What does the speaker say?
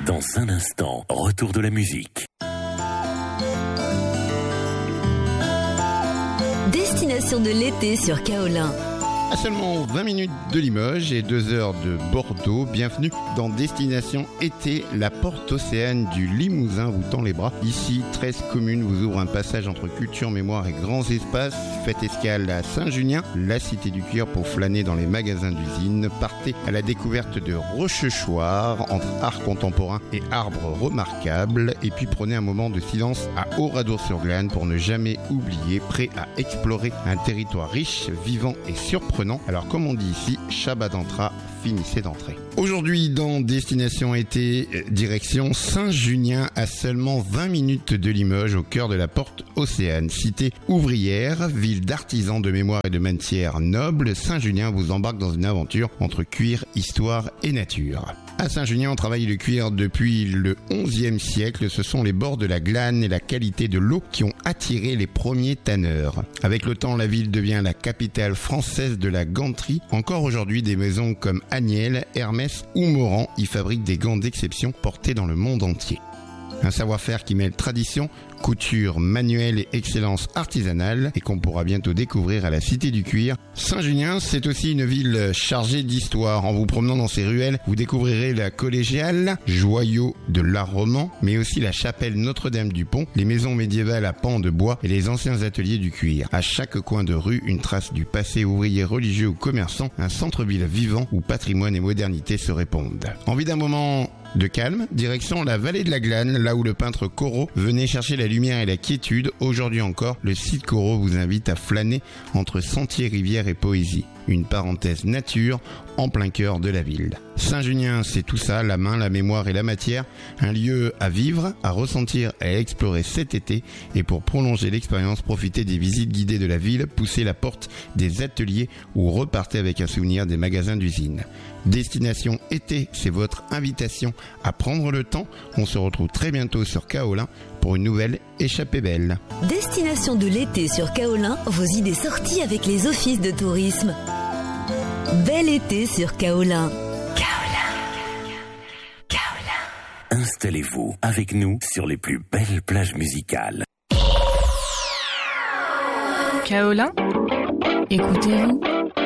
Dans un instant, retour de la musique. Destination de l'été sur Kaolin. À seulement 20 minutes de Limoges et 2 heures de Bordeaux, bienvenue dans Destination Été. La porte océane du Limousin vous tend les bras. Ici, 13 communes vous ouvrent un passage entre culture, mémoire et grands espaces. Faites escale à Saint-Junien, la cité du cuir, pour flâner dans les magasins d'usine. Partez à la découverte de Rochechouart, entre art contemporain et arbres remarquables. Et puis prenez un moment de silence à Oradour-sur-Glane pour ne jamais oublier, prêt à explorer un territoire riche, vivant et surprenant. Alors comme on dit ici, Shabbat entra, finissez d'entrer. Aujourd'hui dans Destination Été, direction Saint-Junien, à seulement 20 minutes de Limoges, au cœur de la porte océane. Cité ouvrière, ville d'artisans, de mémoire et de matières nobles, Saint-Junien vous embarque dans une aventure entre cuir, histoire et nature. À Saint-Junien, on travaille le cuir depuis le XIe siècle. Ce sont les bords de la Glane et la qualité de l'eau qui ont attiré les premiers tanneurs. Avec le temps, la ville devient la capitale française de la ganterie. Encore aujourd'hui, des maisons comme Agnelle, Hermès ou Morand y fabriquent des gants d'exception portés dans le monde entier. Un savoir-faire qui mêle tradition, couture manuelle et excellence artisanale et qu'on pourra bientôt découvrir à la Cité du Cuir. Saint-Junien, c'est aussi une ville chargée d'histoire. En vous promenant dans ses ruelles, vous découvrirez la collégiale, joyau de l'art roman, mais aussi la chapelle Notre-Dame-du-Pont, les maisons médiévales à pans de bois et les anciens ateliers du cuir. À chaque coin de rue, une trace du passé ouvrier, religieux ou commerçant, un centre-ville vivant où patrimoine et modernité se répondent. Envie d'un moment de calme, direction la vallée de la Glane, là où le peintre Corot venait chercher la lumière et la quiétude. Aujourd'hui encore, le site Corot vous invite à flâner entre sentiers, rivières et poésie. Une parenthèse nature en plein cœur de la ville. Saint-Junien, c'est tout ça, la main, la mémoire et la matière. Un lieu à vivre, à ressentir et à explorer cet été. Et pour prolonger l'expérience, profitez des visites guidées de la ville, poussez la porte des ateliers ou repartez avec un souvenir des magasins d'usine. Destination été, c'est votre invitation à prendre le temps. On se retrouve très bientôt sur Kaolin pour une nouvelle échappée belle. Destination de l'été sur Kaolin, vos idées sorties avec les offices de tourisme. Bel été sur Kaolin. Installez-vous avec nous sur les plus belles plages musicales. Kaolin, écoutez-vous.